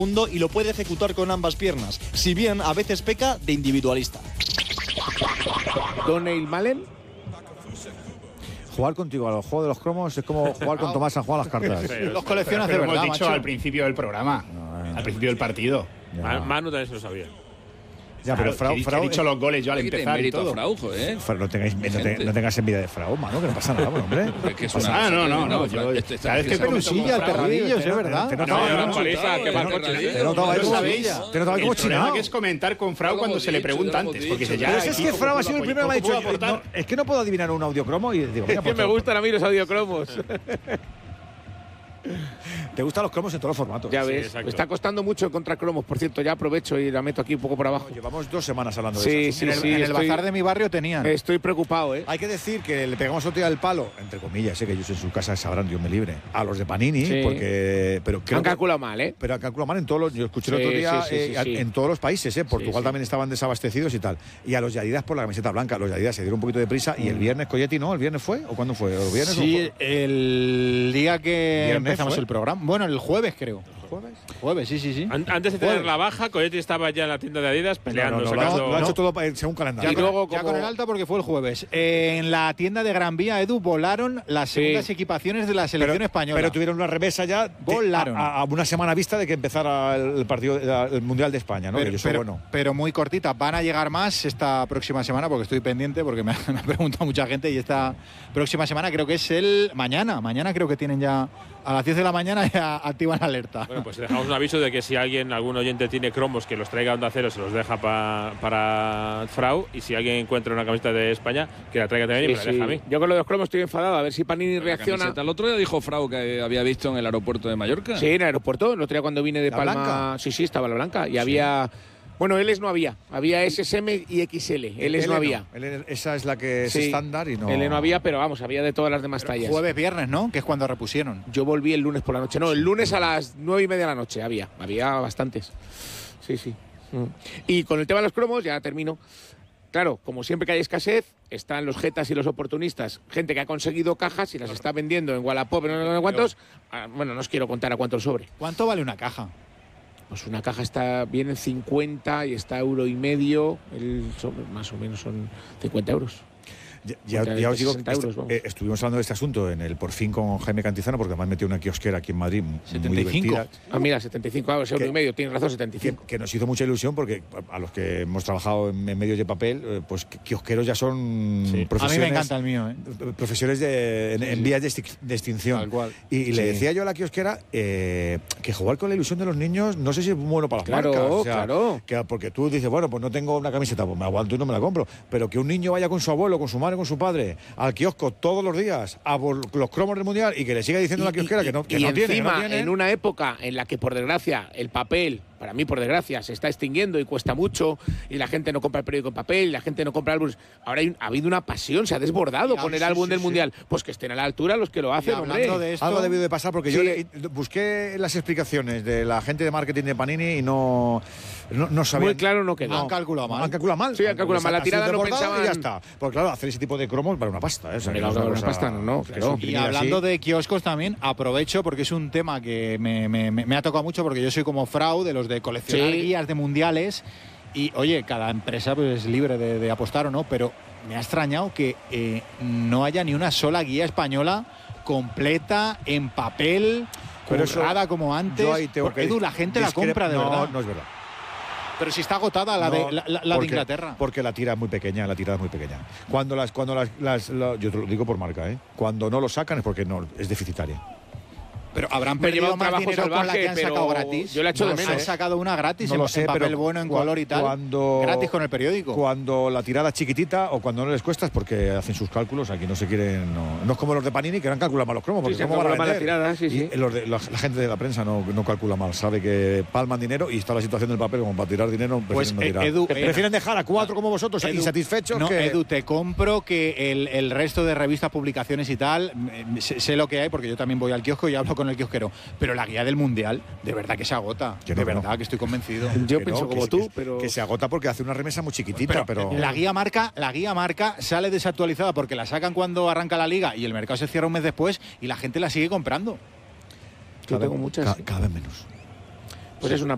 mundo y lo puede ejecutar con ambas piernas, si bien a veces peca de individualista. Donald Malen. Jugar contigo a los juegos de los cromos es como jugar con Tomás San Juan a las cartas. Los coleccionas de verdad, hemos dicho macho. al principio del programa, al principio del partido. Manu también se lo sabía. Ya, pero Frau, he dicho los goles yo al empezar y todo. Frau, no tengas envidia de Frau, mano, que no pasa nada, hombre. Que es una No. ¿Sabes qué pelusilla el perradillo, es verdad? Te notaba ahí como chinado. que es comentar con Frau cuando se le pregunta antes. Porque pero es que Frau ha sido el primero que me ha dicho, es que no puedo adivinar un audiocromo y digo, Es que me gustan a mí los audiocromos. Te gustan los cromos en todos los formatos. Ya ves, me está costando mucho encontrar cromos. Por cierto, ya aprovecho y la meto aquí un poco por abajo. Llevamos 2 semanas hablando de eso. En el bazar de mi barrio tenían. Estoy preocupado, ¿eh? Hay que decir que le pegamos otro día el palo, entre comillas, que ellos en su casa sabrán, Dios me libre, a los de Panini, porque... Pero han calculado mal, ¿eh? Pero han calculado mal en todos los... Yo escuché el otro día en todos los países, Portugal también estaban desabastecidos y tal. Y a los de Adidas por la camiseta blanca. Los de Adidas se dieron un poquito de prisa y el viernes, Coyetti, ¿no? ¿El viernes fue? ¿O cuándo fue? ¿El viernes sí, el día que empezamos el programa. Bueno, el jueves, creo. ¿Jueves? Sí. Antes de tener la baja, Coyetti estaba ya en la tienda de Adidas peleando. Lo ha hecho todo según calendario. Ya con el alta porque fue el jueves. En la tienda de Gran Vía, Edu, volaron las segundas equipaciones de la selección española. Pero tuvieron una remesa ya volaron a una semana vista de que empezara el partido, el Mundial de España, ¿no? Pero muy cortita. Van a llegar más esta próxima semana porque estoy pendiente, porque me ha preguntado mucha gente y esta próxima semana creo que es mañana. Mañana creo que tienen ya a las 10 de la mañana ya activan la alerta. Bueno, pues dejamos un aviso de que si algún oyente tiene cromos que los traiga a Onda Cero, se los deja para Frau, y si alguien encuentra una camiseta de España, que la traiga también y me la deja a mí. Yo con lo de los cromos estoy enfadado, a ver si Panini reacciona. El otro día dijo Frau que había visto en el aeropuerto de Mallorca. Sí, en el aeropuerto, el otro día cuando vine de Palma. Blanca? Sí, estaba la blanca y había... Bueno, Ls no había SSM y XL. Ls no había. Esa es la que es estándar y no... L no había, pero vamos, había de todas las demás tallas. Jueves, viernes, ¿no? Que es cuando repusieron. Yo volví el lunes por la noche. No, el lunes a las 9:30 de la noche había bastantes. Sí. Y con el tema de los cromos, ya termino. Claro, como siempre que hay escasez, están los jetas y los oportunistas. Gente que ha conseguido cajas y las está vendiendo en Wallapop, no sé cuántos. Bueno, no os quiero contar a cuánto el sobre. ¿Cuánto vale una caja? Pues una caja viene en 50 y está €1,50. El sobre más o menos son 50 euros. Ya os digo que estuvimos hablando de este asunto en el Por Fin con Jaime Cantizano, porque además metió una kiosquera aquí en Madrid muy 75. divertida. Mira, 75 euros, €1,50, tienes razón, 75. Que nos hizo mucha ilusión porque a los que hemos trabajado en medios de papel, pues kiosqueros ya son profesiones. A mí me encanta el mío, profesiones en vías de extinción. Tal cual. Y le decía yo a la kiosquera que jugar con la ilusión de los niños no sé si es bueno para las marcas. O sea, claro. Porque tú dices, bueno, pues no tengo una camiseta, pues me aguanto y no me la compro. Pero que un niño vaya con su abuelo, con su madre, con su padre al kiosco todos los días a por los cromos del Mundial y que le siga diciendo a la kiosquera que no tiene. En una época en la que, por desgracia, el papel, para mí, por desgracia, se está extinguiendo y cuesta mucho, y la gente no compra el periódico en papel, y la gente no compra álbumes. Ahora ha habido una pasión, se ha desbordado con el álbum del Mundial. Pues que estén a la altura los que lo hacen, hombre. De esto, algo ha debido de pasar, porque yo busqué las explicaciones de la gente de marketing de Panini y no sabía. Muy claro no quedó. Han calculado mal. Han calculado mal. Sí, han calculado mal. La tirada no pensaban... Y ya está. Porque claro, hacer ese tipo de cromos vale una pasta. Una pasta, no, claro. Y hablando de kioscos también, aprovecho porque es un tema que me ha tocado mucho, porque yo soy como Frau, de los de coleccionar guías de mundiales. Y oye, cada empresa pues, es libre de apostar o no, pero me ha extrañado que no haya ni una sola guía española completa en papel, currada como antes. Edu, la gente la compra de verdad. No es verdad. Pero si está agotada la de Inglaterra. Porque la tira es muy pequeña, Cuando yo te lo digo por marca, cuando no lo sacan es porque no es deficitaria. Pero habrán perdido más dinero con la que han sacado gratis. Yo la he hecho de menos. Han sacado una gratis en papel bueno, en color y tal. Gratis con el periódico. Cuando la tirada es chiquitita o cuando no les cuesta es porque hacen sus cálculos. Aquí no se quieren. No es como los de Panini que eran calcular mal los cromos. Porque cómo van a vender. La tirada, la gente de la prensa no calcula mal. Sabe que palman dinero y está la situación del papel como para tirar dinero. Pues prefieren dejar a 4 como vosotros insatisfechos. No, Edu, te compro que el resto de revistas, publicaciones y tal, sé lo que hay porque yo también voy al kiosco y hablo con el kiosquero, pero la guía del Mundial de verdad que se agota, que que estoy convencido. Yo pienso como tú, pero que se agota porque hace una remesa muy chiquitita, pero la guía marca sale desactualizada porque la sacan cuando arranca la liga y el mercado se cierra un mes después y la gente la sigue comprando. Yo tengo muchas. Cada vez menos. Pues es una